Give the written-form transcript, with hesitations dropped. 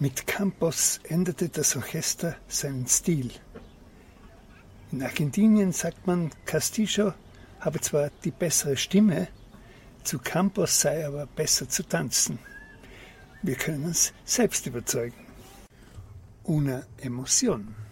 Mit Campos änderte das Orchester seinen Stil. In Argentinien sagt man, Castillo habe zwar die bessere Stimme, zu Campos sei aber besser zu tanzen. Wir können uns selbst überzeugen. Una emoción.